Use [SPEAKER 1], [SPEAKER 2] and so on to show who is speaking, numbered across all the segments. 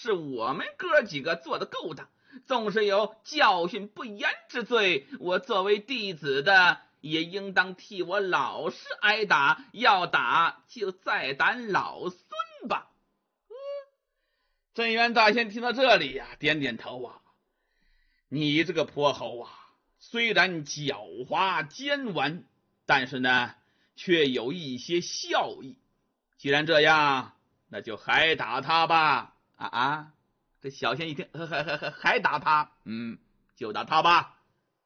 [SPEAKER 1] 是我们哥几个做的勾当，纵是有教训不严之罪，我作为弟子的也应当替我老师挨打，要打就再打老孙吧。镇元大仙听到这里呀，点点头啊，你这个泼猴啊，虽然狡猾奸顽，但是呢却有一些孝义，既然这样，那就还打他吧。这小仙一听，还打他，就打他吧。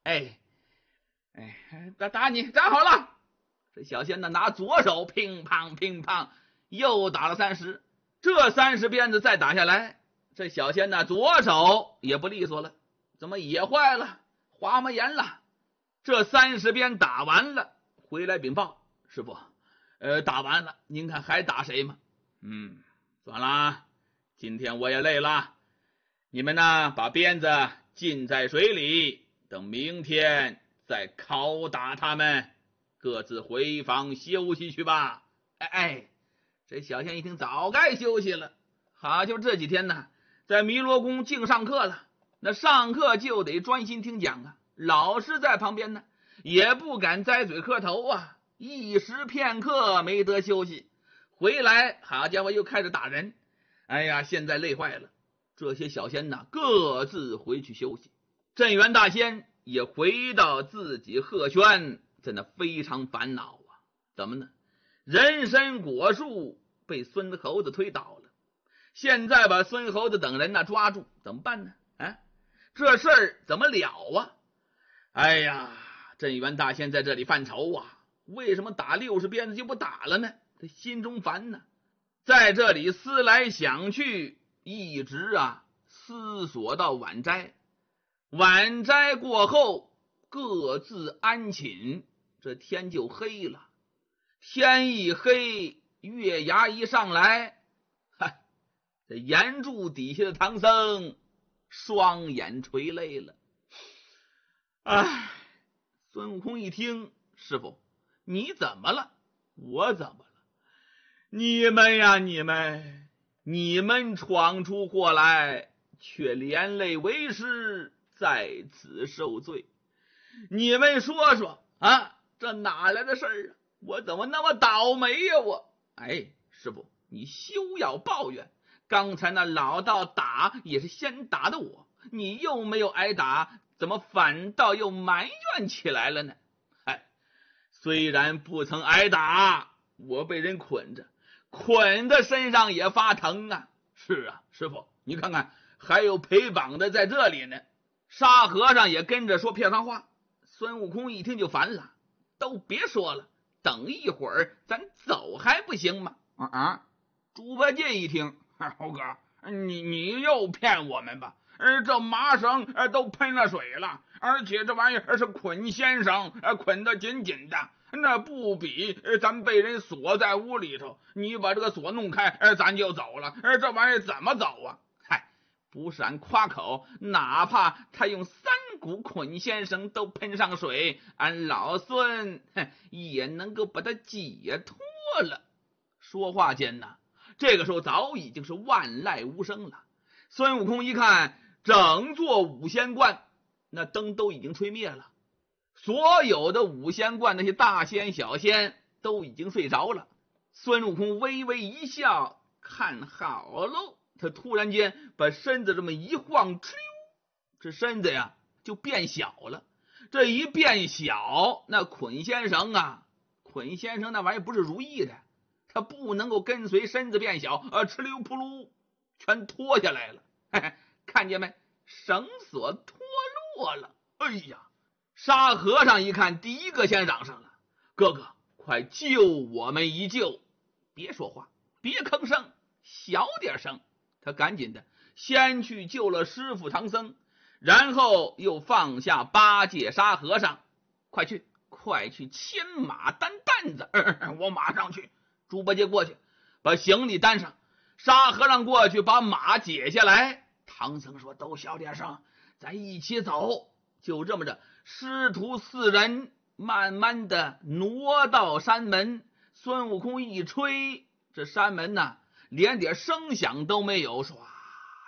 [SPEAKER 1] 打你，打好了。这小仙呢，拿左手乒乓乒乓又打了30，这30鞭子再打下来，这小仙呢左手也不利索了，怎么也坏了，滑么眼了。这30鞭打完了，回来禀报师傅，打完了，您看还打谁吗？算了，今天我也累了，你们呢把鞭子浸在水里，等明天再拷打他们，各自回房休息去吧。这小仙一听，早该休息了。好，就这几天呢，在弥罗宫净上课了，那上课就得专心听讲啊，老师在旁边呢，也不敢栽嘴磕头啊，一时片刻没得休息。回来，好家伙，又开始打人。现在累坏了。这些小仙呢，各自回去休息。镇元大仙也回到自己鹤轩，在那非常烦恼啊。怎么呢？人参果树被孙猴子推倒了，现在把孙猴子等人呢抓住，怎么办呢？这事儿怎么了啊？镇元大仙在这里犯愁啊，为什么打60鞭子就不打了呢？他心中烦呢，在这里思来想去，一直思索到晚斋。晚斋过后，各自安寝，这天就黑了。天一黑，月牙一上来，这岩柱底下的唐僧双眼垂泪了。孙悟空一听，师傅，你怎么了？我怎么了？你们闯出祸来，却连累为师，在此受罪。你们说说这哪来的事儿啊？我怎么那么倒霉呀我？师傅，你休要抱怨，刚才那老道打也是先打的我，你又没有挨打，怎么反倒又埋怨起来了呢？虽然不曾挨打，我被人捆着，捆的身上也发疼啊。是啊，师傅，你看看，还有陪绑的在这里呢。沙和尚也跟着说片番话。孙悟空一听就烦了，都别说了，等一会儿咱走还不行吗？猪八戒一听，猴哥，你又骗我们吧？这麻绳都喷了水了，而且这玩意儿是捆先生，捆得紧紧的，那不比咱被人锁在屋里头，你把这个锁弄开，咱就走了，这玩意儿怎么走啊？不是俺夸口，哪怕他用3股捆先生都喷上水，俺老孙也能够把他解脱了。说话间呢，这个时候早已经是万籁无声了。孙悟空一看，整座五仙观那灯都已经吹灭了，所有的五仙观那些大仙小仙都已经睡着了。孙悟空微微一笑，看好喽，他突然间把身子这么一晃，这身子呀就变小了。这一变小，那捆先生那玩意儿不是如意的，他不能够跟随身子变小，哧溜扑噜全脱下来了。看见没？绳索脱落了。沙和尚一看，第一个先嚷上了，哥哥，快救我们一救！别说话，别吭声，小点声。他赶紧的先去救了师傅唐僧，然后又放下八戒沙和尚，快去牵马担担子。我马上去。猪八戒过去把行李担上，沙和尚过去把马解下来。唐僧说，都小点声，咱一起走。就这么着，师徒4人慢慢的挪到山门。孙悟空一吹，这山门连点声响都没有，唰